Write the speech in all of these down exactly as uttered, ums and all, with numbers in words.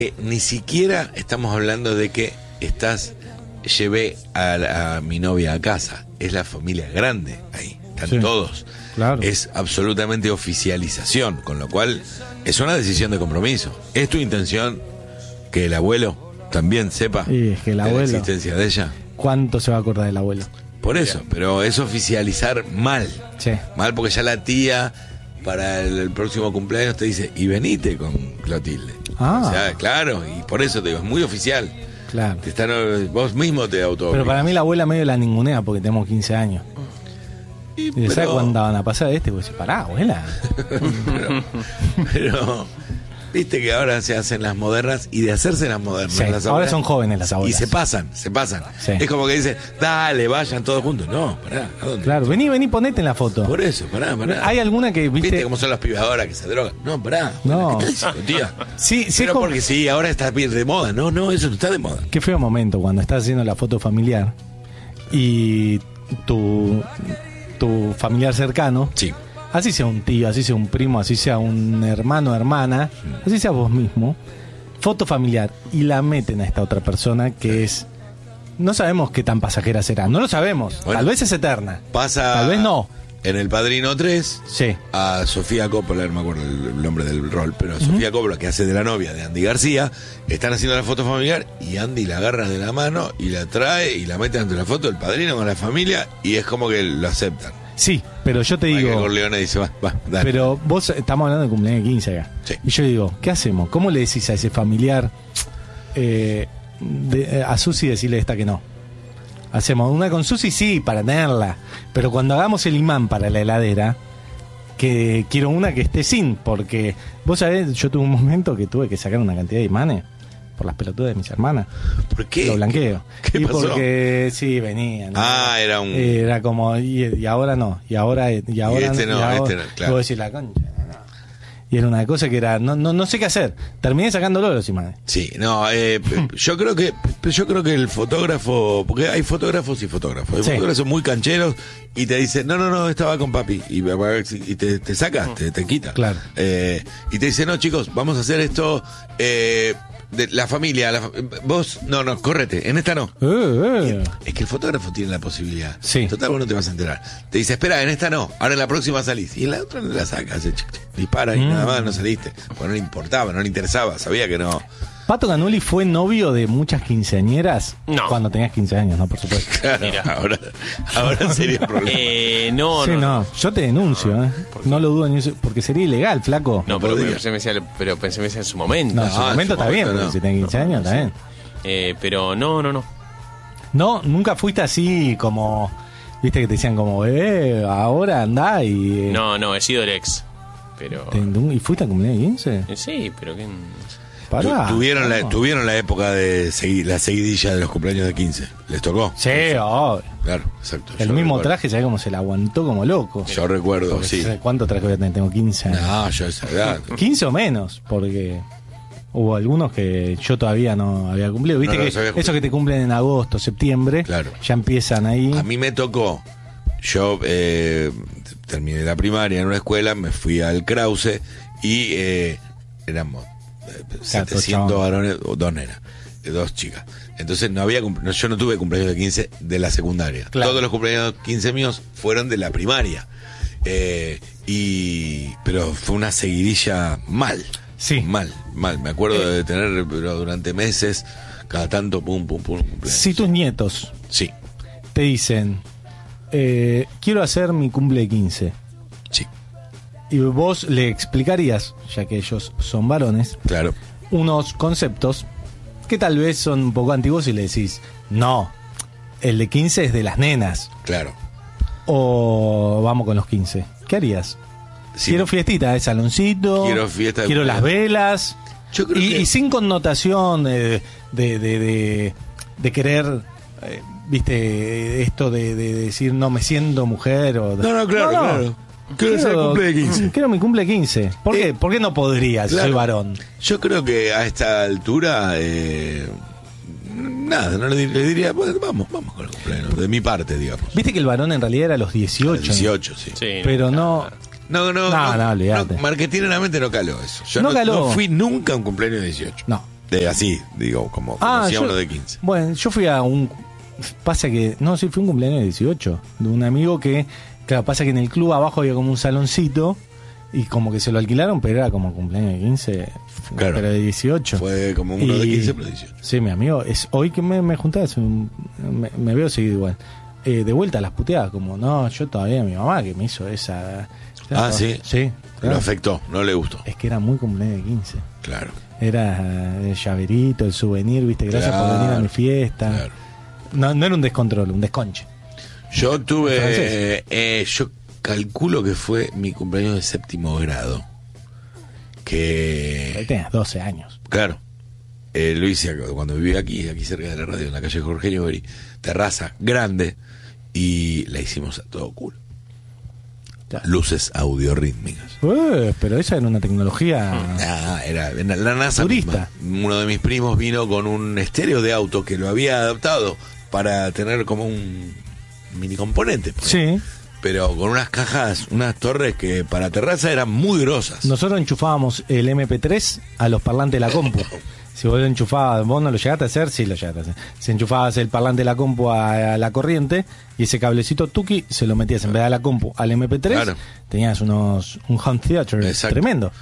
Eh, ni siquiera estamos hablando de que estás, llevé a, a mi novia a casa. Es la familia grande ahí, están sí, todos. Claro. Es absolutamente oficialización, con lo cual es una decisión de compromiso. ¿Es tu intención que el abuelo también sepa y es que el abuelo, de la existencia de ella? ¿Cuánto se va a acordar del abuelo? Por eso, yeah. pero es oficializar mal. Sí. Mal porque ya la tía para el, el próximo cumpleaños te dice, y venite con Clotilde. Ah. O sea, claro, y por eso te digo, es muy oficial. Claro. Te están, vos mismo te auto. Pero para mí la abuela medio la ningunea porque tenemos quince años. Y, y pero... ¿sabes cuándo van a pasar de este? Pues pará, abuela. pero, pero viste que ahora se hacen las modernas, y de hacerse las modernas sí, las ahora abuelas, son jóvenes las abuelas. Y se pasan, se pasan. Sí. Es como que dicen, dale, vayan todos juntos. No, pará, ¿a dónde? Claro, vení, vení, ponete en la foto. Por eso, pará, pará. Hay alguna que, viste, ¿Viste cómo son las pibas ahora que se drogan? No, pará. No. ¿Qué estás diciendo, tía? Sí, sí. Pero como... porque sí, ahora está bien de moda. No, no, eso no está de moda. Qué feo momento cuando estás haciendo la foto familiar y tu, tu familiar cercano. Sí. Así sea un tío, así sea un primo, así sea un hermano o hermana, así sea vos mismo, foto familiar, y la meten a esta otra persona que es, no sabemos qué tan pasajera será, no lo sabemos, bueno, tal vez es eterna, pasa tal vez no. En El Padrino tres, sí, a Sofía Coppola, no me acuerdo el nombre del rol, pero uh-huh. Sofía Coppola, que hace de la novia de Andy García, están haciendo la foto familiar y Andy la agarra de la mano y la trae y la mete ante la foto del padrino con la familia, y es como que lo aceptan. Sí, pero yo te digo... Michael Corleone dice, va, va, dale. Pero vos, estamos hablando de cumpleaños de quince acá. Sí. Y yo digo, ¿qué hacemos? ¿Cómo le decís a ese familiar eh, de, a Susi decirle esta que no? Hacemos una con Susi, sí, para tenerla. Pero cuando hagamos el imán para la heladera, que quiero una que esté sin, porque vos sabés, yo tuve un momento que tuve que sacar una cantidad de imanes por las pelotudas de mis hermanas. ¿Por qué? Lo blanqueo. ¿Qué y pasó? Porque sí, venían. Ah, era un... Era como, y, y ahora no, y ahora y ahora y este no, y ahora, este no, claro. Puedo decir la concha. Y era una cosa que era, no, no, no sé qué hacer. Terminé sacándolo los imanes. Sí, no, eh, yo creo que yo creo que el fotógrafo, porque hay fotógrafos y fotógrafos, hay sí. fotógrafos muy cancheros y te dicen, no, no, no, estaba con papi, y, y te, te sacas, te, te quita. Claro. Eh, y te dicen, no, chicos, vamos a hacer esto, eh, de la familia, la, vos, no, no, correte, en esta no. Uh, uh. Es que el fotógrafo tiene la posibilidad. Sí. Total, vos no te vas a enterar. Te dice, espera, en esta no, ahora en la próxima salís. Y en la otra no la sacas, eh, dispara y mm. nada más, no saliste. Pues no le importaba, no le interesaba, sabía que no. Pato Canuli fue novio de muchas quinceañeras. No. Cuando tenías quince años, ¿no? Por supuesto. Claro, Mira. ahora, ahora sería el problema. Eh, no, sí, no, no, no. Yo te denuncio, no, ¿eh? No lo dudo ni eso, porque sería ilegal, flaco. No, pero podría. pensé me decía, pero pensé me decía en su momento. No, en su Ah, momento en su está bien, momento porque no. si tenés quince años, está bien. Eh, pero no, no, no. No, nunca fuiste así como, viste que te decían como, eh, ahora andá y... Eh, No, no, he sido el ex. Pero... te- ¿Y fuiste a cumpleaños quince? Eh, Sí, pero que... Pará. Tu- tuvieron, la, no. tuvieron la época de segui- la seguidilla de los cumpleaños de quince. ¿Les tocó? Sí, obvio. Claro, exacto. El Yo mismo recuerdo. traje, ¿sabés cómo se la aguantó como loco? Yo recuerdo, Porque, sí. ¿sabés ¿Cuánto traje voy a tener? Tengo quince años. No, yo a esa edad. quince o menos, porque hubo algunos que yo todavía no había cumplido. Viste No, no, que se había cumplido. esos que te cumplen en agosto, septiembre, Claro. ya empiezan ahí. A mí me tocó. Yo eh, terminé la primaria en una escuela, me fui al Krause y eh, éramos eh, setecientos varones, o dos nenas, eh, dos chicas. Entonces no había cum- no, yo no tuve cumpleaños de quince de la secundaria. Claro. Todos los cumpleaños de quince míos fueron de la primaria. Eh, y pero fue una seguidilla mal. Sí. Mal, mal. Me acuerdo de tener pero durante meses, cada tanto, pum, pum, pum, cumpleaños. Si tus nietos Sí, te dicen, eh, quiero hacer mi cumple de quince, sí, y vos le explicarías, ya que ellos son varones, claro. unos conceptos que tal vez son un poco antiguos y le decís, no, el de quince es de las nenas, Claro. o vamos con los quince. ¿Qué harías? Sí, Quiero fiestita de saloncito, Quiero fiesta de quiero las cumpleaños. velas, Yo creo y, que- y sin connotación eh, de, de, de, de querer, eh, viste, esto de, de decir no me siento mujer. O, No, no, claro, claro. Quiero hacer el cumple de quince. Quiero mi cumple de quince. ¿Por Eh, qué? ¿Por qué no podría si claro. soy varón? Yo creo que a esta altura, eh, nada, no le, di- le diría, bueno, vamos, vamos con el cumpleaños, de mi parte, digamos. Viste que el varón en realidad era a los dieciocho. dieciocho, sí. Sí, Pero no... No, no, No, no, olvídate. marketingeramente no caló eso. Yo No no, caló. no fui nunca a un cumpleaños de dieciocho. No. De así, digo, como Ah, conocía yo- uno de quince. Bueno, yo fui a un... Pasa que... No, sí, fue un cumpleaños de dieciocho. De un amigo que... Claro, pasa que en el club abajo había como un saloncito y como que se lo alquilaron, pero era como cumpleaños de quince, Claro. pero de dieciocho. Fue como uno de Y- quince, pero dieciocho. Sí, mi amigo, es hoy que me, me junté, es un- me, me veo seguido igual. Eh, de vuelta a las puteadas, como, no, yo todavía mi mamá que me hizo esa... Ah, ¿sí? Sí, Lo claro. afectó, no le gustó. Es que era muy cumpleaños de quince. Claro. Era el llaverito, el souvenir, viste, gracias por Claro, venir a mi fiesta. claro. No, no era un descontrol, un desconche. Yo tuve, ¿Francés? eh, eh, yo calculo que fue mi cumpleaños de séptimo grado. Ahí Que, tenías doce años. claro, eh, lo hice acá, cuando vivía aquí, aquí cerca de la radio, en la calle Jorge Newbery, terraza grande, y la hicimos a todo culo. Ya. Luces audiorítmicas. Eh, pero esa era una tecnología... Ah, era en la NASA Turista. misma. Uno de mis primos vino con un estéreo de auto que lo había adaptado para tener como un mini componente. pues. Sí, Pero con unas cajas, unas torres que para terraza eran muy grosas. nosotros enchufábamos el eme pe tres a los parlantes de la compu. Si vos lo enchufabas, vos no lo llegaste a hacer, sí lo llegaste a hacer. Si enchufabas el parlante de la compu a, a la corriente y ese cablecito tuki se lo metías en vez de a la compu al eme pe tres, Claro. tenías unos un home theater Exacto. tremendo.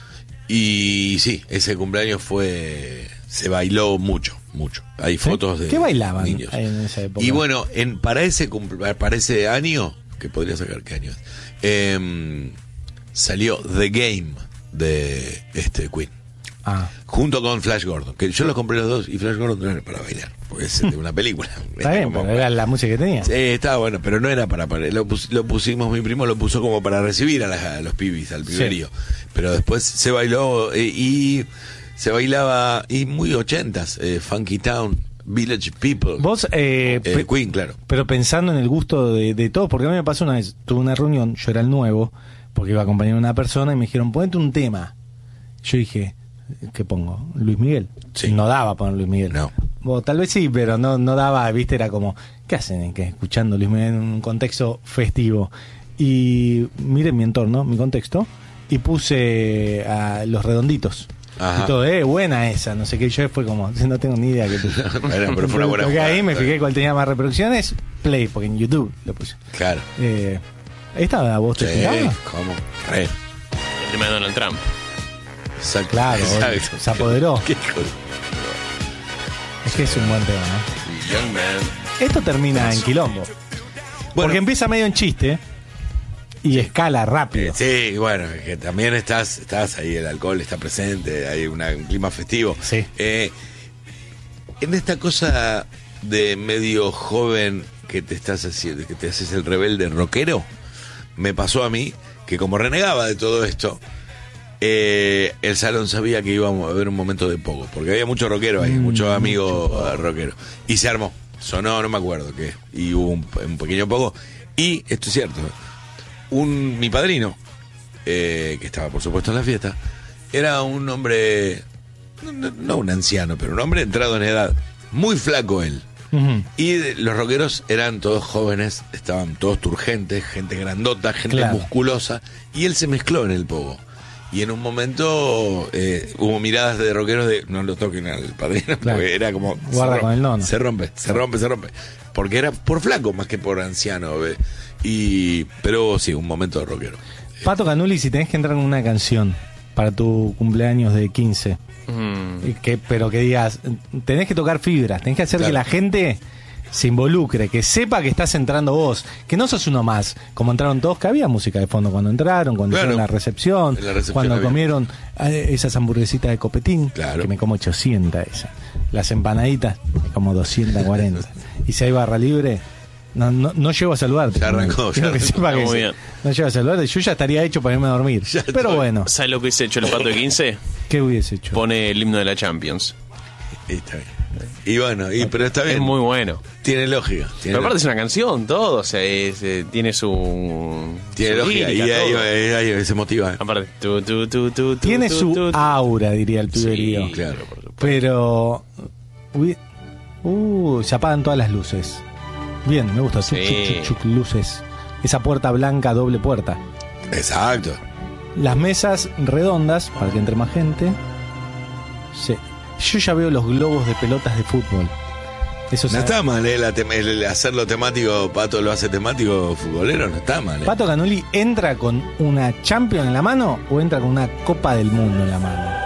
Y sí, ese cumpleaños fue... Se bailó mucho, mucho. Hay ¿Sí? fotos de ¿Qué bailaban niños. en esa época? Y bueno, en, para, ese cumple- para ese año, que podría sacar qué año es, em, salió The Game de este Queen. Ah, Junto con Flash Gordon, que yo los compré los dos y Flash Gordon no era para bailar, porque es de una película. está bien, como pero era la música que tenía. Sí, estaba bueno, pero no era para, para lo, pus- lo pusimos, mi primo lo puso como para recibir a, las- a los pibis, al piberío. Pero después se bailó eh, y se bailaba, y muy ochentas, eh, Funky Town, Village People. Vos, eh, Eh, pe- Queen, claro. pero pensando en el gusto de, de todos, porque a mí me pasó una vez, tuve una reunión, yo era el nuevo, porque iba a acompañar a una persona y me dijeron, ponete un tema. Yo dije, ¿qué pongo? Luis Miguel. Sí. No daba poner Luis Miguel. No. O tal vez sí, pero no, no daba, viste, era como, ¿qué hacen que escuchando Luis Miguel en un contexto festivo? Y miren mi entorno, mi contexto, y puse a Los Redonditos. Ajá. Y todo, eh, buena esa, no sé qué, yo fue como, no tengo ni idea qué puse. Bueno, pero fue una buena Toqué ahí, jugada. me fijé cuál tenía más reproducciones, play, porque en YouTube lo puse. Claro. Eh, ¿Esta voz te Sí, pegaba? ¿cómo? Re. El tema de Donald Trump. Exacto. Claro, Exacto. se apoderó. Qué hijo de- Es que es un buen tema, ¿no? Young Man. Esto termina en quilombo. Porque empieza medio en chiste y escala rápido. Sí, bueno, es que también estás, estás ahí, el alcohol está presente, hay una- un clima festivo. Sí. Eh, en esta cosa de medio joven que te estás haciendo, que te haces el rebelde rockero, me pasó a mí que como renegaba de todo esto, eh, el salón sabía que íbamos a haber un momento de poco, porque había mucho rockero ahí, Mm, muchos amigos eh, rockeros. Y se armó, sonó, no me acuerdo qué, y hubo un, un pequeño poco. Y esto es cierto, un mi padrino, eh, que estaba por supuesto en la fiesta, era un hombre, no, no- no un anciano, pero un hombre entrado en edad, muy flaco él. Ujú. Y de- los rockeros eran todos jóvenes, estaban todos turgentes, gente grandota, gente Claro. musculosa, y él se mezcló en el pogo. Y en un momento eh, hubo miradas de rockeros de no lo toquen al padrino, Claro. porque era como Guarda se con rompe, el nono. se rompe, se rompe, se rompe. Porque era por flaco más que por anciano. ¿ve? Y pero sí, un momento de rockero. Pato Canuli, si tenés que entrar en una canción para tu cumpleaños de quince, Mm. y que, pero que digas, tenés que tocar fibras, tenés que hacer Claro. que la gente se involucre, que sepa que estás entrando vos, que no sos uno más, como entraron todos, que había música de fondo cuando entraron, cuando Claro. hicieron la recepción, En la recepción cuando había. comieron eh, esas hamburguesitas de copetín, Claro. que me como ochocientas esas, las empanaditas, me como doscientas cuarenta, y si hay barra libre, no, no, no llego a saludarte. Ya arrancó, Quiero ya que arrancó. sepa que Muy se- bien. no llego a saludarte, yo ya estaría hecho para irme a dormir, Ya pero estoy. bueno, ¿Sabes lo que hubiese hecho el Pato de quince? ¿qué hubiese hecho? Pone el himno de la Champions. Y está bien. Y bueno, y, pero está bien. Es muy bueno. Tiene lógica. Tiene, Pero aparte es una canción, todo. O sea, es, eh, tiene su. tiene su lógica. lírica, Y ahí, todo. ahí- ahí se motiva. Aparte, tu, tu, tu, tu, tu, Tiene tu, su tu, tu. aura, diría el piberío. Sí, Claro. por supuesto. Pero. uy, Uh, se apagan todas las luces. Bien, me gusta. Chuc, Sí. chuc, chuc, chuc, luces. Esa puerta blanca, doble puerta. Exacto. Las mesas redondas, para que entre más gente. Sí. Yo ya veo los globos de pelotas de fútbol. Eso No sabe. está mal, ¿eh? La tem- el hacerlo temático, Pato lo hace temático futbolero, no está mal. ¿eh? ¿Pato Canuli entra con una Champions en la mano o entra con una Copa del Mundo en la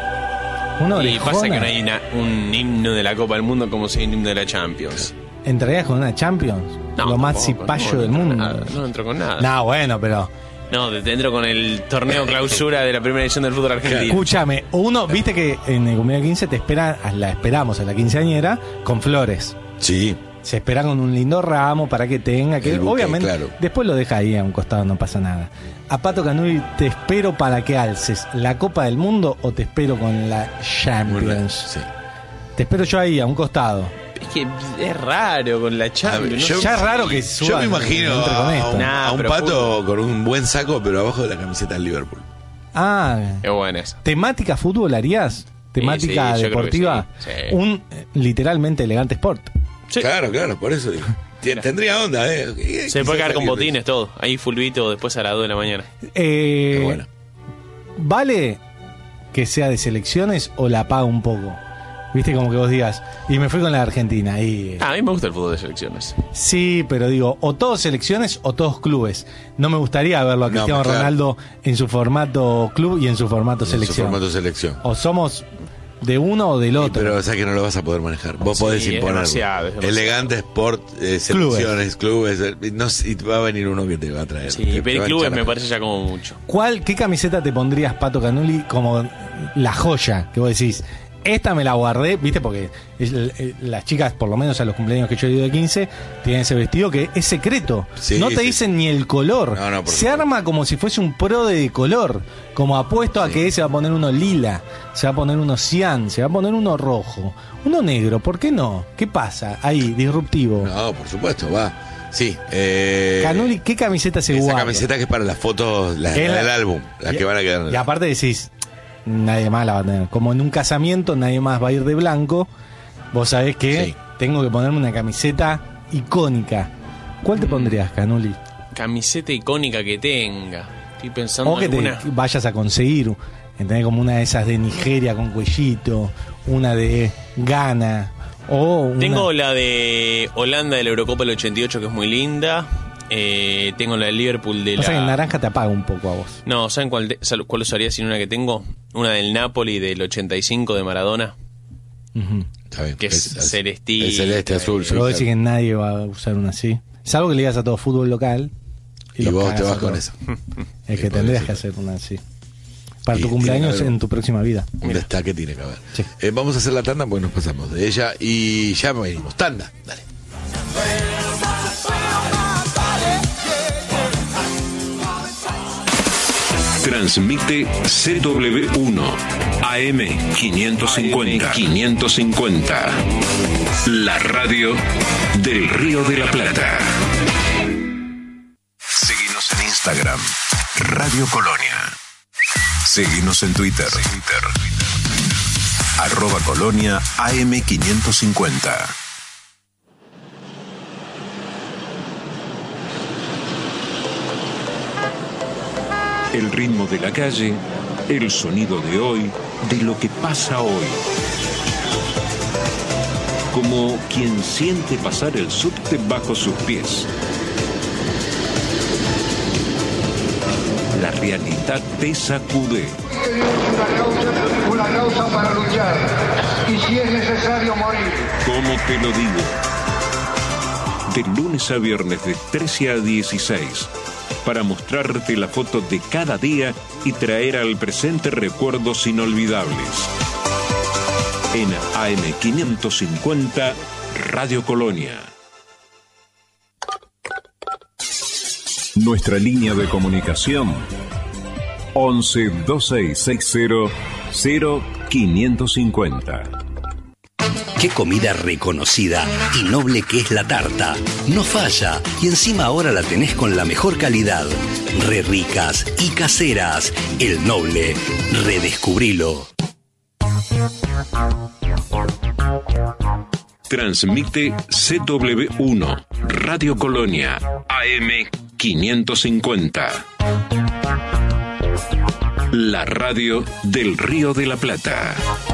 mano? Una Y pasa orejona. que no hay una- un himno de la Copa del Mundo como si hay un himno de la Champions. ¿Entrarías con una Champions? No, Lo más tampoco, cipayo no, del no entro mundo. con nada, no entro con nada. No, bueno, pero No, dentro con el torneo clausura de la primera edición del fútbol argentino. escúchame, uno, viste que en el cumpleaños quince te espera, la esperamos a la quinceañera con flores. Sí. Se espera con un lindo ramo para que tenga, que El buque, obviamente claro. después lo deja ahí a un costado, no pasa nada. A Pato Canuli, ¿te espero para que alces la Copa del Mundo o te espero con la Muy Champions? bien, sí. Te espero yo ahí a un costado. Es que es raro con la A ver, Champions. yo- ¿no? Ya es raro que Yo suba, me imagino entre con a, esto. un, Nah, a un pero Pato con un buen saco, pero abajo de la camiseta del Liverpool. Ah, Es buena esa. ¿temática fútbol harías? ¿Temática sí, yo creo que deportiva? sí, sí. Un eh, literalmente elegante sport. Sí. Claro, claro, por eso digo. Tien- Tendría onda, ¿eh? Se puede quedar con Quizás botines, todo. Ahí fulbito después a las dos de la mañana. Eh, Pero bueno. ¿Vale que sea de selecciones o la paga un poco? Viste, como que vos digas, y me fui con la Argentina. Y, Ah, a mí me gusta el fútbol de selecciones. sí, pero digo, o todos selecciones o todos clubes. No me gustaría verlo a No, Cristiano claro. Ronaldo en su formato club y en su formato En su selección. formato selección. O somos de uno o del Sí, otro. pero o sea que no lo vas a poder manejar. Vos Sí, podés es imponerlo. demasiado, es demasiado. Elegante sport, eh, selecciones, clubes. eh, no sé, y va a venir uno que te va a traer. Sí, Te- te pero va a clubes echar me a- parece ya como mucho. ¿Cuál, qué camiseta te pondrías, Pato Canuli, como la joya que vos decís? Esta me la guardé, ¿viste? Porque es- el- las chicas, por lo menos a los cumpleaños que yo he ido de quince, tienen ese vestido que es secreto. Sí, no te sí. dicen ni el color. No, no, por se supuesto. arma como si fuese un pro de color. Como apuesto a que se va a poner uno lila, se va a poner uno cian, se va a poner uno rojo, uno negro. ¿Por qué no? ¿Qué pasa? Ahí, disruptivo. No, por supuesto, va. Sí. Eh, Canuli, ¿qué camiseta se esa guarda? camiseta que es para las fotos, las Es la- del álbum, las y- que van a quedar en el Y aparte decís, nadie más la va a tener. Como en un casamiento, nadie más va a ir de blanco. Vos sabés que Sí. tengo que ponerme una camiseta icónica. ¿Cuál Mm. te pondrías, Canuli? Camiseta icónica que tenga. Estoy pensando O que te alguna. vayas a conseguir, ¿entendés? Como una de esas de Nigeria con cuellito, una de Ghana, o una... Tengo la de Holanda de la Eurocopa del ochenta y ocho que es muy linda. Eh, tengo la de Liverpool de Pasa que el la... naranja te apaga un poco a vos. No, ¿saben cuál, de- sal- cuál usaría sin una que tengo? Una del Napoli del ochenta y cinco de Maradona. Ujú. Está bien. Que es celestito. Es celeste, azul. sí, Pero vos claro. decís que nadie va a usar una así. Salvo que le digas a todo fútbol local. Y los vos cagas te a vas con todos. eso. Es Y que podés tendrías ser. que hacer una así. Para Y tu tiene cumpleaños que haber un- en tu próxima vida. Un destaque tiene que haber. Sí. Eh, vamos a hacer la tanda porque nos pasamos de ella y ya venimos. Tanda, dale. Transmite C W uno A M quinientos cincuenta. quinientos cincuenta. La radio del Río de la Plata. Seguinos en Instagram, Radio Colonia. Seguinos en Twitter, Twitter. Arroba Colonia A M quinientos cincuenta. El ritmo de la calle, el sonido de hoy, de lo que pasa hoy. Como quien siente pasar el subte bajo sus pies. La realidad te sacude. Una causa, una causa para luchar y si es necesario morir. ¿Cómo te lo digo? De lunes a viernes de trece a dieciséis, para mostrarte la foto de cada día y traer al presente recuerdos inolvidables. En A M quinientos cincuenta, Radio Colonia. Nuestra línea de comunicación once dos seis seis cero cero quinientos cincuenta. Qué comida reconocida y noble que es la tarta. No falla y encima ahora la tenés con la mejor calidad. Re ricas y caseras. El Noble. Redescubrilo. Transmite C W uno, Radio Colonia, A M quinientos cincuenta. La radio del Río de la Plata.